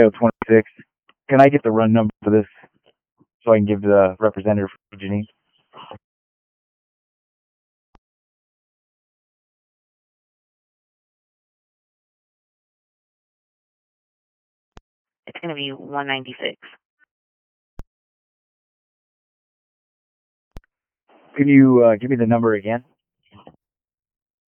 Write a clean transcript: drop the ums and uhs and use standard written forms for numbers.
Vallejo 26. Can I get the run number for this so I can give the representative for Janine? It's going to be 196. Can you give me the number again?